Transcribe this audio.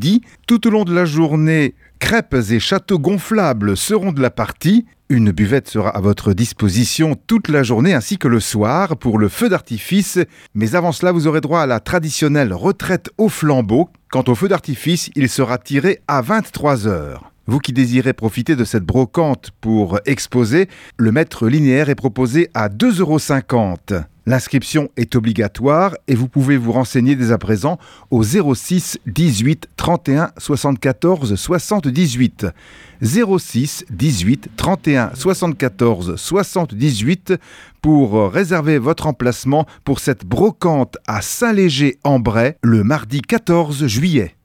midi. Tout au long de la journée, crêpes et châteaux gonflables seront de la partie. Une buvette sera à votre disposition toute la journée ainsi que le soir pour le feu d'artifice. Mais avant cela, vous aurez droit à la traditionnelle retraite au flambeau. Quant au feu d'artifice, il sera tiré à 23h. Vous qui désirez profiter de cette brocante pour exposer, le mètre linéaire est proposé à 2,50 €. L'inscription est obligatoire et vous pouvez vous renseigner dès à présent au 06 18 31 74 78. 06 18 31 74 78 pour réserver votre emplacement pour cette brocante à Saint-Léger-en-Bray le mardi 14 juillet.